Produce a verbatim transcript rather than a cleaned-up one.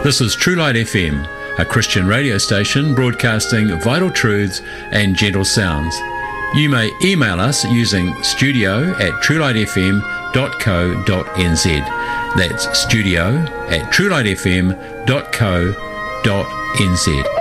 This is True Light F M, a Christian radio station broadcasting vital truths and gentle sounds. You may email us using studio at truelightfm dot co dot n z. That's studio at truelightfm dot co dot n z.